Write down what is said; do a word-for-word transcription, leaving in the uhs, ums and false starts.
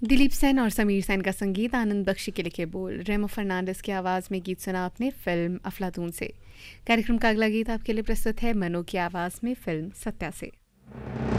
दिलीप सेन और समीर सेन का संगीत, आनंद बख्शी के लिखे बोल, रेमो फर्नांडिस की आवाज़ में गीत सुना आपने फिल्म अफलातून से। कार्यक्रम का अगला गीत आपके लिए प्रस्तुत है मनो की आवाज़ में फिल्म सत्या से।